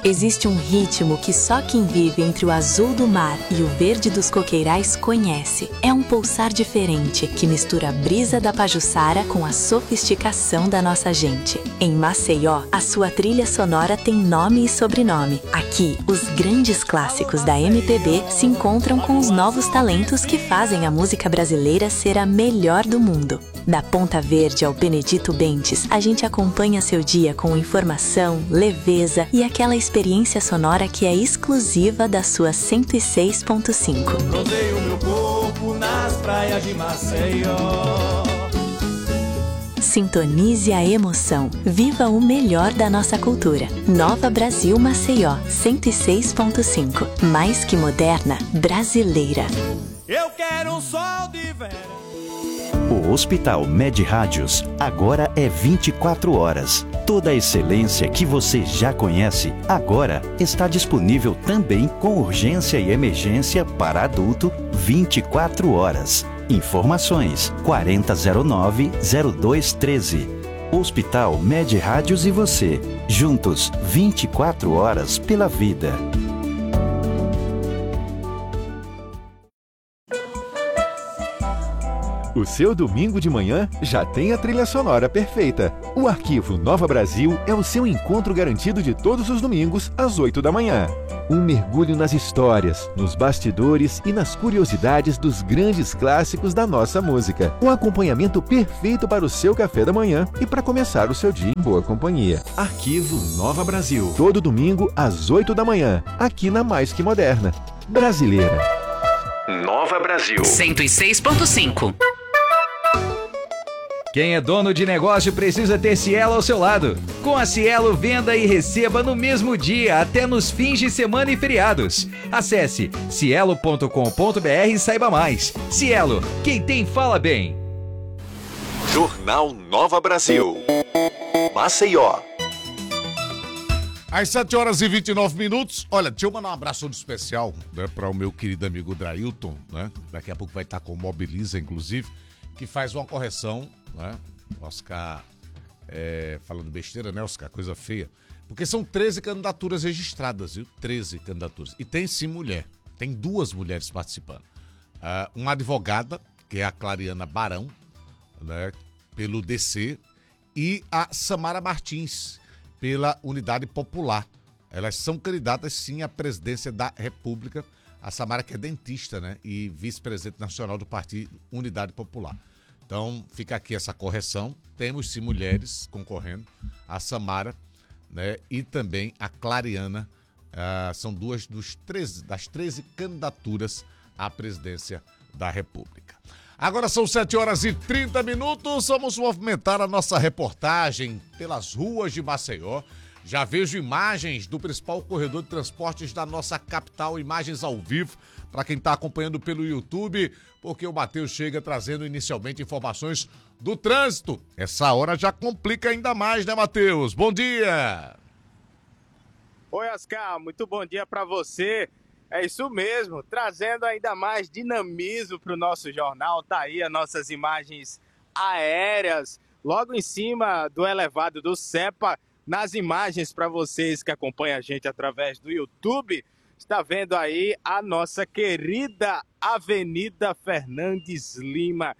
Existe um ritmo que só quem vive entre o azul do mar e o verde dos coqueirais conhece. É um pulsar diferente que mistura a brisa da Pajuçara com a sofisticação da nossa gente. Em Maceió, a sua trilha sonora tem nome e sobrenome. Aqui, os grandes clássicos da MPB se encontram com os novos talentos que fazem a música brasileira ser a melhor do mundo. Da Ponta Verde ao Benedito Bentes, a gente acompanha seu dia com informação, leveza e aquela experiência sonora que é exclusiva da sua 106.5. Rodeio meu corpo nas praias de Maceió. Sintonize a emoção. Viva o melhor da nossa cultura. Nova Brasil Maceió, 106.5. Mais que moderna, brasileira. Eu quero um sol de verão. O Hospital Med Rádios agora é 24 horas. Toda a excelência que você já conhece, agora está disponível também com urgência e emergência para adulto 24 horas. Informações 4009-0213. Hospital Med Rádios e você, juntos 24 horas pela vida. O seu domingo de manhã já tem a trilha sonora perfeita. O Arquivo Nova Brasil é o seu encontro garantido de todos os domingos, às 8 da manhã. Um mergulho nas histórias, nos bastidores e nas curiosidades dos grandes clássicos da nossa música. Um acompanhamento perfeito para o seu café da manhã e para começar o seu dia em boa companhia. Arquivo Nova Brasil. Todo domingo, às 8 da manhã, aqui na Mais Que Moderna. Brasileira. Nova Brasil. 106.5. Quem é dono de negócio precisa ter Cielo ao seu lado. Com a Cielo, venda e receba no mesmo dia, até nos fins de semana e feriados. Acesse cielo.com.br e saiba mais. Cielo, quem tem fala bem. Jornal Nova Brasil. Maceió. Às 7 horas e 29 minutos. Olha, deixa eu mandar um abraço especial, né, para o meu querido amigo Drailton, né? Daqui a pouco vai estar com o Mobiliza, inclusive, que faz uma correção, né? Oscar, falando besteira, né, Oscar? Coisa feia. Porque são 13 candidaturas registradas, viu? 13 candidaturas. E tem sim mulher. Tem 2 mulheres participando. Uma advogada, que é a Clariana Barão, né, pelo DC, e a Samara Martins, pela Unidade Popular. Elas são candidatas, sim, à presidência da República. A Samara, que é dentista, né? E vice-presidente nacional do Partido Unidade Popular. Então, fica aqui essa correção. Temos, sim, mulheres concorrendo. A Samara, né? E também a Clariana. São 2 das 13 candidaturas à presidência da República. Agora são 7 horas e 30 minutos, vamos movimentar a nossa reportagem pelas ruas de Maceió. Já vejo imagens do principal corredor de transportes da nossa capital, imagens ao vivo, para quem está acompanhando pelo YouTube, porque o Matheus chega trazendo inicialmente informações do trânsito. Essa hora já complica ainda mais, né, Matheus? Bom dia! Oi, Oscar, muito bom dia para você. É isso mesmo, trazendo ainda mais dinamismo para o nosso jornal. Tá aí as nossas imagens aéreas, logo em cima do elevado do CEPA. Nas imagens para vocês que acompanham a gente através do YouTube, está vendo aí a nossa querida Avenida Fernandes Lima,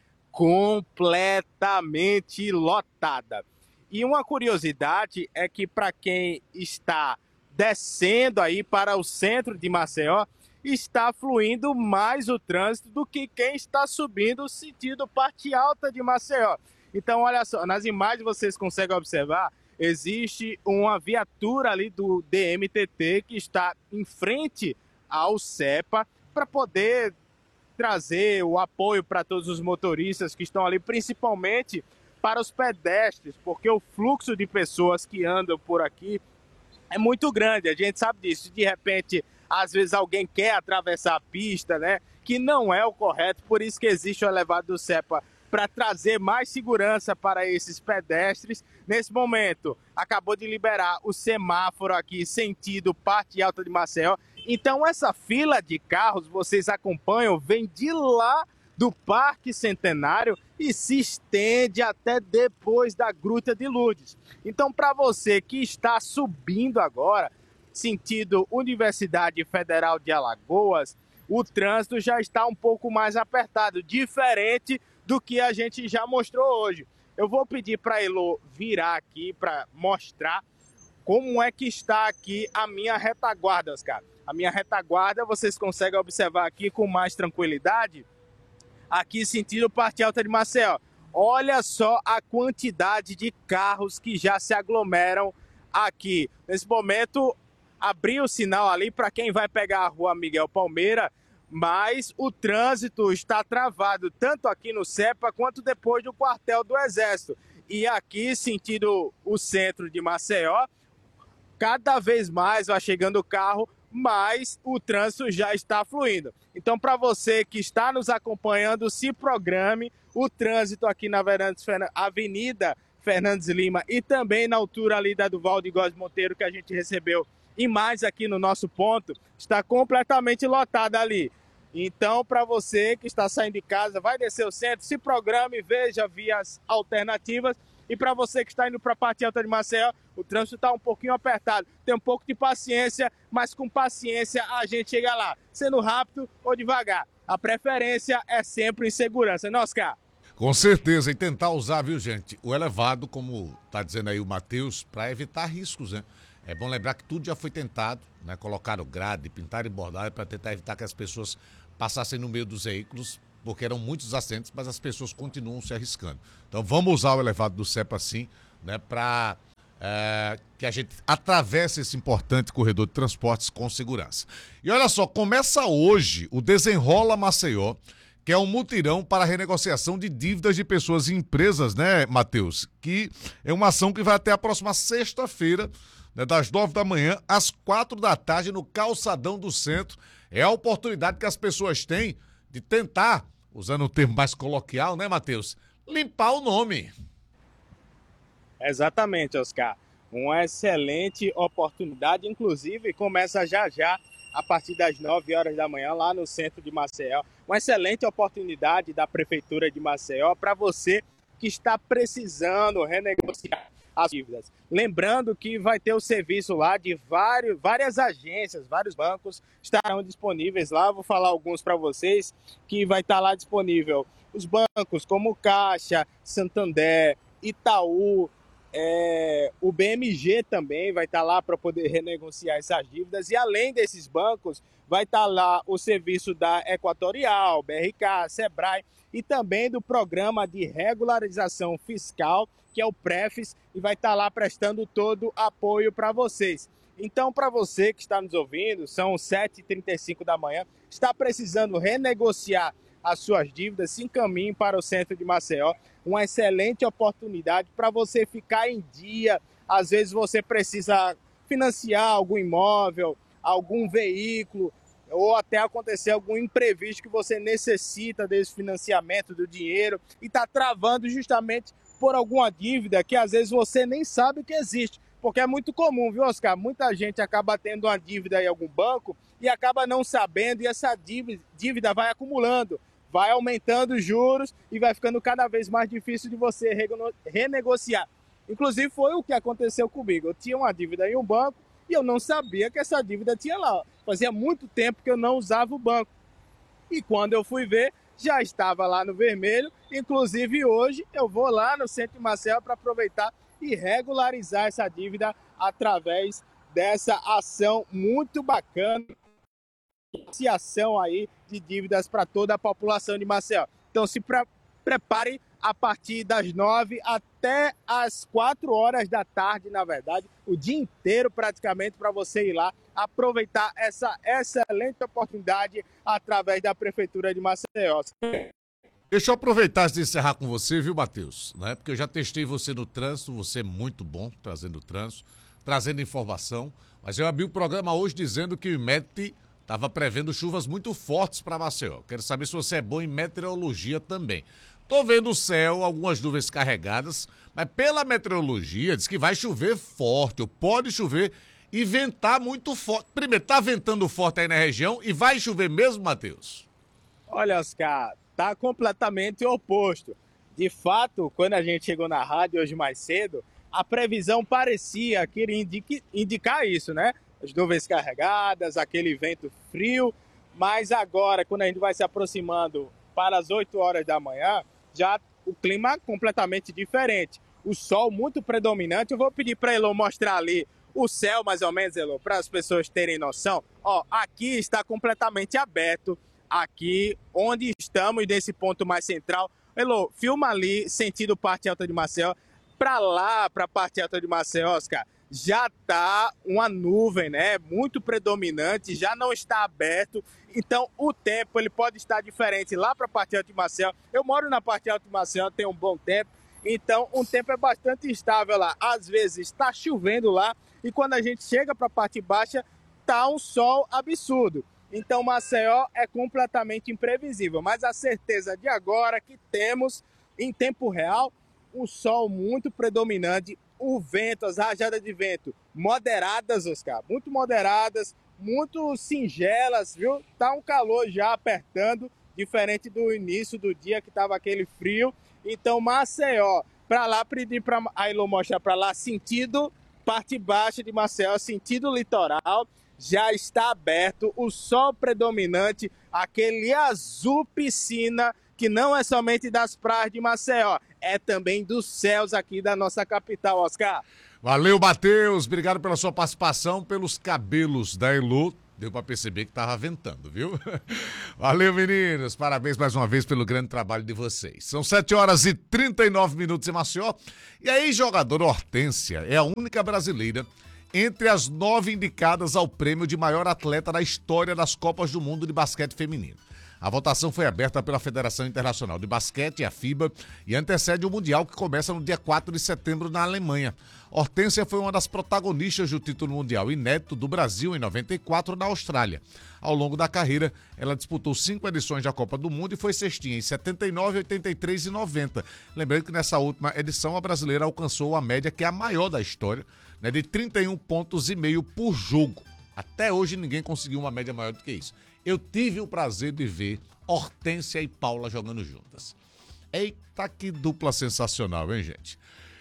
completamente lotada. E uma curiosidade é que para quem está descendo aí para o centro de Maceió, está fluindo mais o trânsito do que quem está subindo o sentido parte alta de Maceió. Então, olha só, nas imagens vocês conseguem observar, existe uma viatura ali do DMTT que está em frente ao CEPA para poder trazer o apoio para todos os motoristas que estão ali, principalmente para os pedestres, porque o fluxo de pessoas que andam por aqui é muito grande, a gente sabe disso. De repente, às vezes alguém quer atravessar a pista, né? Que não é o correto, por isso que existe o elevado do CEPA, para trazer mais segurança para esses pedestres. Nesse momento, acabou de liberar o semáforo aqui, sentido parte alta de Maceió. Então, essa fila de carros, vocês acompanham, vem de lá do Parque Centenário e se estende até depois da Gruta de Lourdes. Então, para você que está subindo agora, sentido Universidade Federal de Alagoas, o trânsito já está um pouco mais apertado, diferente do que a gente já mostrou hoje. Eu vou pedir para a Elô virar aqui para mostrar como é que está aqui a minha retaguarda, Oscar. A minha retaguarda, vocês conseguem observar aqui com mais tranquilidade, aqui sentido Parte Alta de Maceió. Olha só a quantidade de carros que já se aglomeram aqui. Nesse momento, abriu o sinal ali para quem vai pegar a rua Miguel Palmeira, mas o trânsito está travado, tanto aqui no CEPA quanto depois do quartel do Exército. E aqui, sentido o centro de Maceió, cada vez mais vai chegando o carro, mas o trânsito já está fluindo. Então, para você que está nos acompanhando, se programe. O trânsito aqui na Avenida Fernandes Lima e também na altura ali da Duval de Góes Monteiro, que a gente recebeu, e mais aqui no nosso ponto, está completamente lotada ali. Então, para você que está saindo de casa, vai descer o centro, se programe, veja vias alternativas. E para você que está indo para a Parte Alta de Maceió, o trânsito está um pouquinho apertado. Tem um pouco de paciência, mas com paciência a gente chega lá, sendo rápido ou devagar. A preferência é sempre em segurança, né, Oscar? Com certeza, e tentar usar, viu, gente, o elevado, como está dizendo aí o Matheus, para evitar riscos, né? É bom lembrar que tudo já foi tentado, né? Colocaram grade, pintar e bordar para tentar evitar que as pessoas passassem no meio dos veículos, porque eram muitos acidentes, mas as pessoas continuam se arriscando. Então vamos usar o elevado do CEPA assim, né, para que a gente atravesse esse importante corredor de transportes com segurança. E olha só, começa hoje o Desenrola Maceió, que é um mutirão para renegociação de dívidas de pessoas e empresas, né, Matheus? Que é uma ação que vai até a próxima sexta-feira, né, das 9 da manhã às 4 da tarde, no calçadão do centro. É a oportunidade que as pessoas têm de tentar, usando o termo mais coloquial, né, Matheus? Limpar o nome. Exatamente, Oscar. Uma excelente oportunidade, inclusive começa já a partir das 9 horas da manhã, lá no centro de Maceió. Uma excelente oportunidade da Prefeitura de Maceió para você que está precisando renegociar as dívidas. Lembrando que vai ter o serviço lá de várias agências, vários bancos estarão disponíveis lá. Vou falar alguns para vocês que vai estar lá disponível. Os bancos como Caixa, Santander, Itaú, o BMG também vai estar lá para poder renegociar essas dívidas. E além desses bancos, vai estar lá o serviço da Equatorial, BRK, Sebrae e também do Programa de Regularização Fiscal, que é o PREFIS, e vai estar lá prestando todo apoio para vocês. Então, para você que está nos ouvindo, são 7h35 da manhã, está precisando renegociar as suas dívidas, se encaminhe para o centro de Maceió. Uma excelente oportunidade para você ficar em dia. Às vezes você precisa financiar algum imóvel, algum veículo, ou até acontecer algum imprevisto que você necessita desse financiamento do dinheiro e está travando justamente por alguma dívida que às vezes você nem sabe que existe. Porque é muito comum, viu, Oscar? Muita gente acaba tendo uma dívida em algum banco e acaba não sabendo, e essa dívida vai acumulando, vai aumentando os juros e vai ficando cada vez mais difícil de você renegociar. Inclusive foi o que aconteceu comigo. Eu tinha uma dívida em um banco e eu não sabia que essa dívida tinha lá. Fazia muito tempo que eu não usava o banco. E quando eu fui ver, já estava lá no vermelho. Inclusive hoje eu vou lá no centro de Maceió para aproveitar e regularizar essa dívida através dessa ação muito bacana. Ação aí de dívidas para toda a população de Maceió. Então se prepare a partir das 9 até as 4 horas da tarde, na verdade, o dia inteiro praticamente, para você ir lá aproveitar essa excelente oportunidade através da Prefeitura de Maceió. Deixa eu aproveitar de encerrar com você, viu, Matheus? Né? Porque eu já testei você no trânsito, você é muito bom trazendo trânsito, trazendo informação, mas eu abri o programa hoje dizendo que o IMET estava prevendo chuvas muito fortes para Maceió. Quero saber se você é bom em meteorologia também. Tô vendo o céu, algumas nuvens carregadas, mas pela meteorologia diz que vai chover forte, ou pode chover e ventar muito forte. Primeiro, tá ventando forte aí na região e vai chover mesmo, Matheus? Olha, Oscar, tá completamente oposto. De fato, quando a gente chegou na rádio hoje mais cedo, a previsão parecia que iria indicar isso, né? as nuvens carregadas, aquele vento frio, mas agora, quando a gente vai se aproximando para as 8 horas da manhã, já o clima é completamente diferente. O sol muito predominante. Eu vou pedir para Elô mostrar ali o céu, mais ou menos, Elô, para as pessoas terem noção. Ó, aqui está completamente aberto, aqui onde estamos, nesse ponto mais central. Elô, filma ali, sentido parte alta de Maceió. Para lá, para a parte alta de Maceió, Oscar, já está uma nuvem, né? Muito predominante, já não está aberto. Então, o tempo ele pode estar diferente lá para a parte alta de Maceió. Eu moro na parte alta de Maceió, tem um bom tempo. Então, o tempo é bastante instável lá. Às vezes está chovendo lá e quando a gente chega para a parte baixa, tá um sol absurdo. Então, Maceió é completamente imprevisível. Mas a certeza de agora que temos, em tempo real, um sol muito predominante, o vento, as rajadas de vento moderadas, Oscar, muito moderadas, muito singelas, viu? Tá um calor já apertando, diferente do início do dia que tava aquele frio. Então, Maceió, para lá, pedir para a Elô mostrar para lá, sentido parte baixa de Maceió, sentido litoral, já está aberto, o sol predominante, aquele azul piscina, que não é somente das praias de Maceió, é também dos céus aqui da nossa capital, Oscar. Valeu, Matheus. Obrigado pela sua participação, pelos cabelos da Elô. Deu pra perceber que tava ventando, viu? Valeu, meninos. Parabéns mais uma vez pelo grande trabalho de vocês. São 7 horas e 39 minutos em Maceió. E aí, jogadora Hortência é a única brasileira entre as 9 indicadas ao prêmio de maior atleta da história das Copas do Mundo de basquete feminino. A votação foi aberta pela Federação Internacional de Basquete, a FIBA, e antecede o Mundial, que começa no dia 4 de setembro na Alemanha. Hortência foi uma das protagonistas do título mundial inédito do Brasil em 94 na Austrália. Ao longo da carreira, ela disputou 5 edições da Copa do Mundo e foi cestinha em 79, 83 e 90. Lembrando que nessa última edição a brasileira alcançou a média que é a maior da história, né, de 31,5 pontos por jogo. Até hoje ninguém conseguiu uma média maior do que isso. Eu tive o prazer de ver Hortência e Paula jogando juntas. Eita, que dupla sensacional, hein, gente?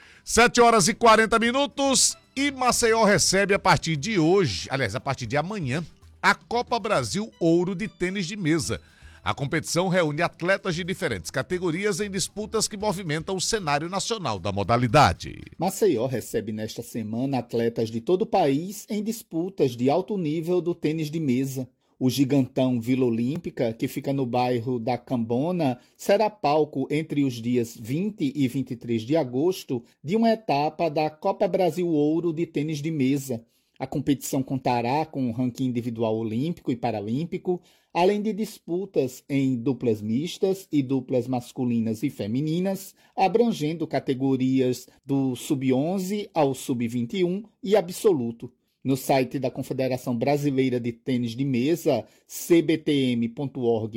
7 horas e 40 minutos e Maceió recebe a partir de hoje, aliás, a partir de amanhã, a Copa Brasil Ouro de Tênis de Mesa. A competição reúne atletas de diferentes categorias em disputas que movimentam o cenário nacional da modalidade. Maceió recebe nesta semana atletas de todo o país em disputas de alto nível do tênis de mesa. O gigantão Vila Olímpica, que fica no bairro da Cambona, será palco entre os dias 20 e 23 de agosto de uma etapa da Copa Brasil Ouro de Tênis de Mesa. A competição contará com um ranking individual olímpico e paralímpico, além de disputas em duplas mistas e duplas masculinas e femininas, abrangendo categorias do sub-11 ao sub-21 e absoluto. No site da Confederação Brasileira de Tênis de Mesa, cbtm.org.br,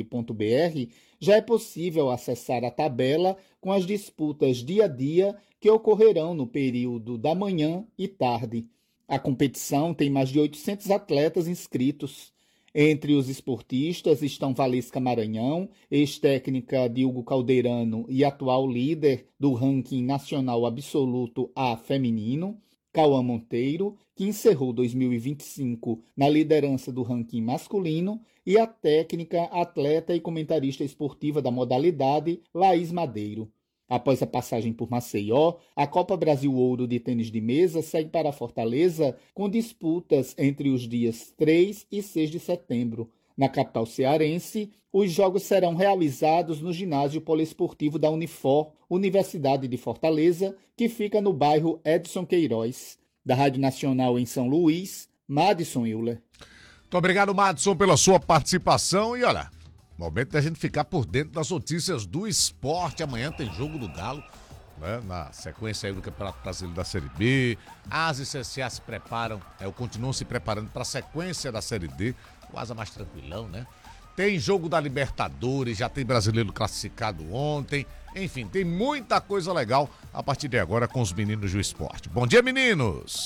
já é possível acessar a tabela com as disputas dia a dia que ocorrerão no período da manhã e tarde. A competição tem mais de 800 atletas inscritos. Entre os esportistas estão Valesca Maranhão, ex-técnica de Hugo Calderano e atual líder do ranking nacional absoluto A feminino, Cauã Monteiro, que encerrou 2025 na liderança do ranking masculino, e a técnica, atleta e comentarista esportiva da modalidade, Laís Madeiro. Após a passagem por Maceió, a Copa Brasil Ouro de Tênis de Mesa segue para Fortaleza com disputas entre os dias 3 e 6 de setembro. Na capital cearense, os jogos serão realizados no ginásio poliesportivo da Unifor, Universidade de Fortaleza, que fica no bairro Edson Queiroz. Da Rádio Nacional em São Luís, Madison Euler. Muito obrigado, Madison, pela sua participação. E olha, momento da gente ficar por dentro das notícias do esporte. Amanhã tem jogo do Galo, né, na sequência aí do Campeonato Brasileiro da Série B. As e CSA se preparam, continuam se preparando para a sequência da Série D. O Asa mais tranquilão, né? Tem jogo da Libertadores, já tem brasileiro classificado ontem. Enfim, tem muita coisa legal a partir de agora com os meninos do esporte. Bom dia, meninos!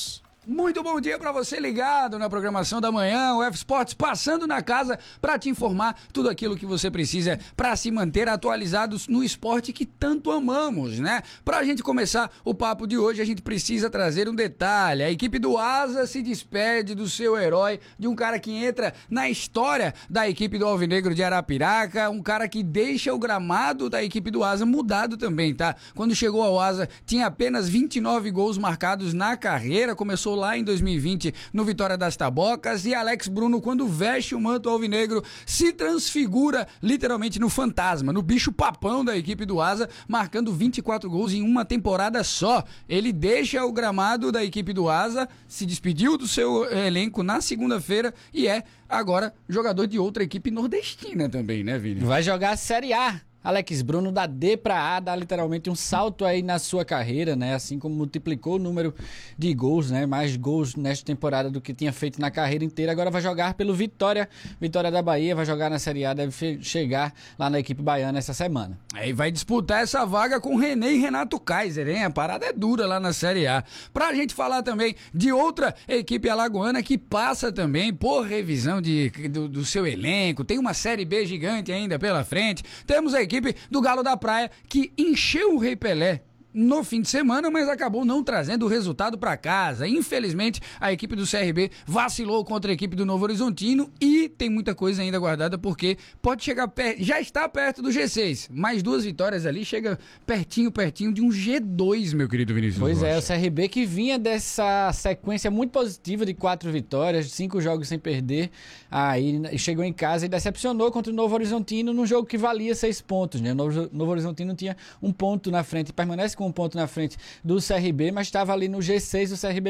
Muito bom dia para você ligado na programação da manhã, o F-Sports passando na casa para te informar tudo aquilo que você precisa para se manter atualizados no esporte que tanto amamos, né? Pra gente começar o papo de hoje, a gente precisa trazer um detalhe. A equipe do Asa se despede do seu herói, de um cara que entra na história da equipe do Alvinegro de Arapiraca, um cara que deixa o gramado da equipe do Asa mudado também, tá? Quando chegou ao Asa, tinha apenas 29 gols marcados na carreira, começou lá em 2020 no Vitória das Tabocas, e Alex Bruno, quando veste o manto alvinegro, se transfigura literalmente no fantasma, no bicho papão da equipe do Asa, marcando 24 gols em uma temporada só. Ele deixa o gramado da equipe do Asa, se despediu do seu elenco na segunda-feira e é agora jogador de outra equipe nordestina também, né, Vini? Vai jogar a Série A. Alex Bruno da D para A, dá literalmente um salto aí na sua carreira, né? Assim como multiplicou o número de gols, né? Mais gols nesta temporada do que tinha feito na carreira inteira. Agora vai jogar pelo Vitória da Bahia, vai jogar na Série A, deve chegar lá na equipe baiana essa semana. Aí vai disputar essa vaga com René e Renato Kaiser, hein? A parada é dura lá na Série A. Pra gente falar também de outra equipe alagoana que passa também por revisão do seu elenco, tem uma Série B gigante ainda pela frente. Temos a equipe do Galo da Praia, que encheu o Rei Pelé no fim de semana, mas acabou não trazendo o resultado para casa. Infelizmente, a equipe do CRB vacilou contra a equipe do Novo Horizontino e tem muita coisa ainda guardada, porque pode chegar perto, já está perto do G6, mais 2 vitórias ali, chega pertinho de um G2, meu querido Vinícius. Pois Rocha. é, o CRB que vinha dessa sequência muito positiva de 4 vitórias, 5 jogos sem perder, aí chegou em casa e decepcionou contra o Novo Horizontino num jogo que valia 6 pontos, né? O Novo Horizontino tinha 1 ponto na frente, permanece com 1 ponto na frente do CRB, mas estava ali no G6, o CRB